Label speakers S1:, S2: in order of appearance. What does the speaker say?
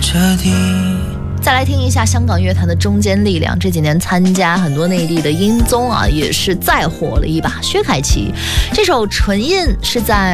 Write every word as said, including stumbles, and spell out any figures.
S1: 再来听一下香港乐坛的中坚力量，这几年参加很多内地的音综啊，也是再火了一把。薛凯琪这首《唇印》是在